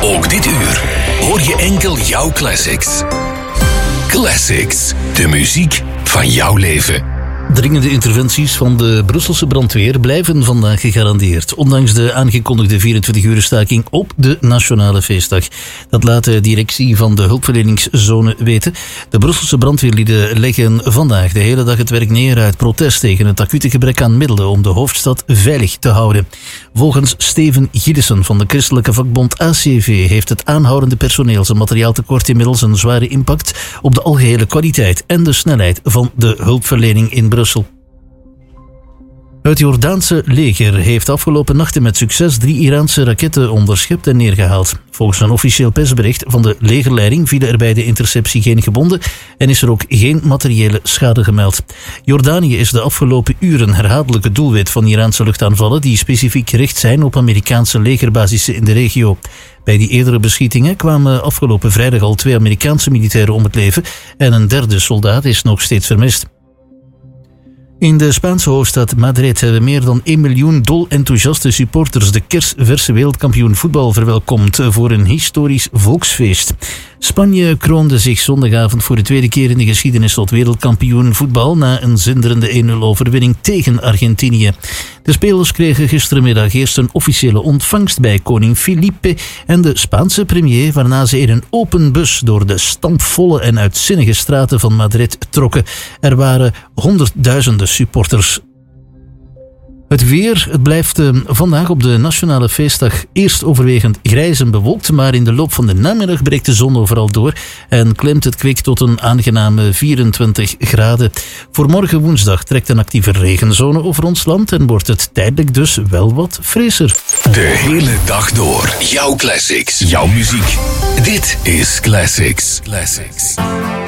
Ook dit uur hoor je enkel jouw classics. Classics, de muziek van jouw leven. Dringende interventies van de Brusselse brandweer blijven vandaag gegarandeerd, ondanks de aangekondigde 24-uur staking op de Nationale Feestdag. Dat laat de directie van de hulpverleningszone weten. De Brusselse brandweerlieden leggen vandaag de hele dag het werk neer uit protest tegen het acute gebrek aan middelen om de hoofdstad veilig te houden. Volgens Steven Gillissen van de christelijke vakbond ACV heeft het aanhoudende personeels- en materiaaltekort inmiddels een zware impact op de algehele kwaliteit en de snelheid van de hulpverlening in Brussel. Het Jordaanse leger heeft afgelopen nachten met succes 3 Iraanse raketten onderschept en neergehaald. Volgens een officieel persbericht van de legerleiding vielen er bij de interceptie geen gewonden en is er ook geen materiële schade gemeld. Jordanië is de afgelopen uren herhaaldelijk het doelwit van Iraanse luchtaanvallen die specifiek gericht zijn op Amerikaanse legerbasissen in de regio. Bij die eerdere beschietingen kwamen afgelopen vrijdag al 2 Amerikaanse militairen om het leven en een derde soldaat is nog steeds vermist. In de Spaanse hoofdstad Madrid hebben meer dan 1 miljoen dolenthousiaste supporters de kersverse wereldkampioen voetbal verwelkomd voor een historisch volksfeest. Spanje kroonde zich zondagavond voor de tweede keer in de geschiedenis tot wereldkampioen voetbal na een zinderende 1-0 overwinning tegen Argentinië. De spelers kregen gistermiddag eerst een officiële ontvangst bij koning Felipe en de Spaanse premier, waarna ze in een open bus door de stampvolle en uitzinnige straten van Madrid trokken. Er waren honderdduizenden supporters. Het weer, het blijft vandaag op de Nationale Feestdag eerst overwegend grijs en bewolkt, maar in de loop van de namiddag breekt de zon overal door en klimt het kwik tot een aangename 24 graden. Voor morgen woensdag trekt een actieve regenzone over ons land en wordt het tijdelijk dus wel wat frisser. De hele dag door. Jouw classics, jouw muziek. Dit is Classics.